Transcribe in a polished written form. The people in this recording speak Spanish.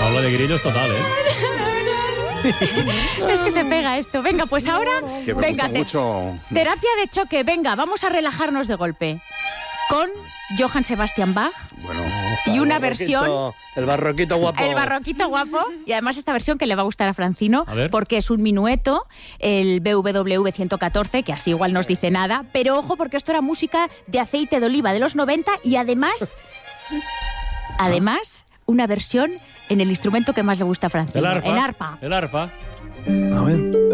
Jaula de grillos total, ¿eh? Es que se pega esto. Venga, pues ahora, Que me venga, gusta mucho. terapia de choque. Venga, vamos a relajarnos de golpe. Con Johann Sebastian Bach Bueno, y una versión... El barroquito guapo. El barroquito guapo. Y además esta versión que le va a gustar a Francino, A ver. porque es un minueto, el BWV 114, que así igual no os dice nada. Pero ojo, porque esto era música de aceite de oliva de los 90 y además, una versión en el instrumento que más le gusta a Francino, El arpa. en arpa. El arpa. A ver.